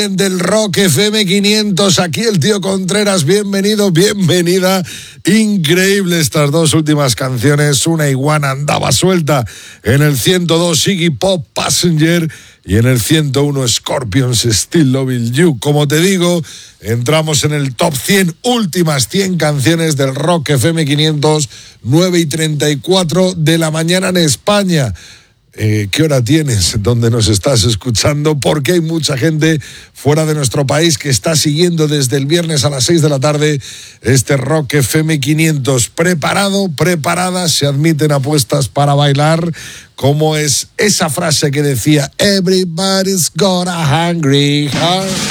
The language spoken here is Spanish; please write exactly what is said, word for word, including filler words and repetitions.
Del Rock F M quinientos, aquí el tío Contreras, bienvenido, bienvenida. Increíble estas dos últimas canciones. Una iguana andaba suelta en el ciento dos, Iggy Pop, Passenger, y en el ciento uno, Scorpions, Still Loving You. Como te digo, entramos en el top cien, últimas cien canciones del Rock F M quinientos, nueve y treinta y cuatro de la mañana en España. Eh, ¿Qué hora tienes? ¿Dónde nos estás escuchando? Porque hay mucha gente fuera de nuestro país que está siguiendo desde el viernes a las seis de la tarde este Rock F M quinientos. ¿Preparado? ¿Preparada? Se admiten apuestas para bailar. ¿Cómo es esa frase que decía Everybody's got a hungry heart?